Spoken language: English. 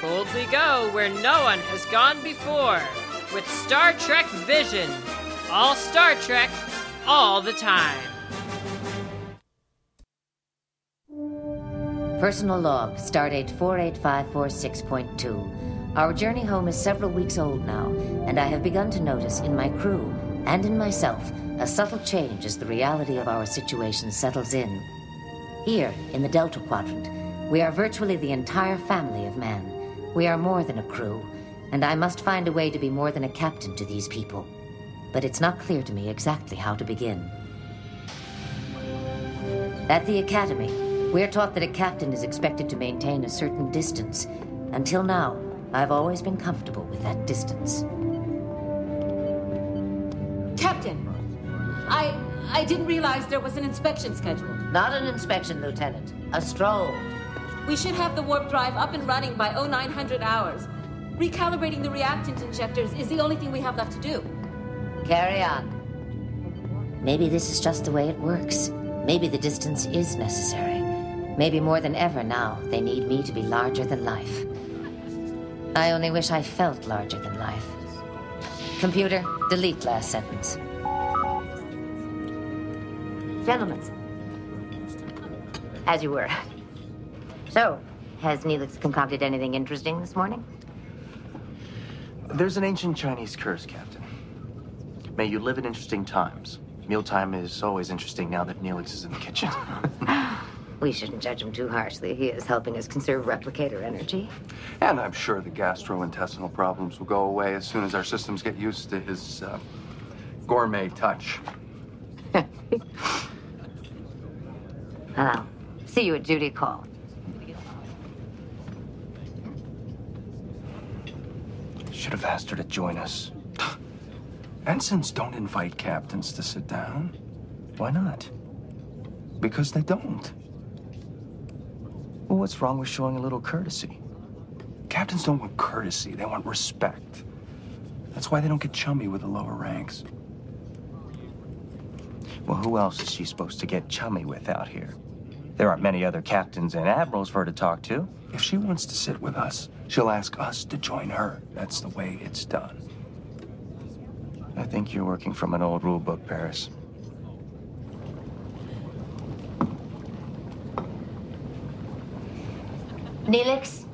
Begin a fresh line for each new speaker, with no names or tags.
Boldly go where no one has gone before with Star Trek Vision. All Star Trek, all the time.
Personal log, stardate 48546.2. Our journey home is several weeks old now, and I have begun to notice in my crew and in myself a subtle change as the reality of our situation settles in. Here, in the Delta Quadrant, we are virtually the entire family of man. We are more than a crew, and I must find a way to be more than a captain to these people. But it's not clear to me exactly how to begin. At the Academy, we're taught that a captain is expected to maintain a certain distance. Until now, I've always been comfortable with that distance.
Captain, I didn't realize there was an inspection scheduled.
Not an inspection, Lieutenant. A stroll.
We should have the warp drive up and running by 0900 hours. Recalibrating the reactant injectors is the only thing we have left to do.
Carry on. Maybe this is just the way it works. Maybe the distance is necessary. Maybe more than ever now, they need me to be larger than life. I only wish I felt larger than life. Computer, delete last sentence. Gentlemen, as you were. So, has Neelix concocted anything interesting this morning?
There's an ancient Chinese curse, Captain. May you live in interesting times. Mealtime is always interesting now that Neelix is in the kitchen.
We shouldn't judge him too harshly. He is helping us conserve replicator energy.
And I'm sure the gastrointestinal problems will go away as soon as our systems get used to his gourmet touch.
I'll see you at Judy Call.
Should have asked her to join us. Ensigns don't invite captains to sit down.
Why not?
Because they don't.
Well, what's wrong with showing a little courtesy?
Captains don't want courtesy, they want respect. That's why they don't get chummy with the lower ranks.
Well, who else is she supposed to get chummy with out here? There aren't many other captains and admirals for her to talk to.
If she wants to sit with us, she'll ask us to join her. That's the way it's done.
I think you're working from an old rule book, Paris.
Neelix?